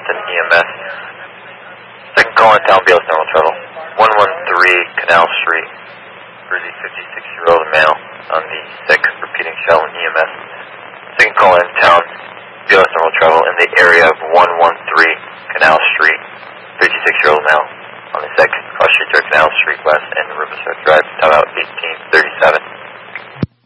Hampton EMS. Second call in town, BLS normal travel. 113 Canal Street for the 56-year-old male on the 6th, repeating Sheldon EMS. Second call in town, BLS normal travel in the area of 113 Canal Street, 56-year-old male on the 2nd, cross street to Canal Street West and Riverside Drive, time out 1837.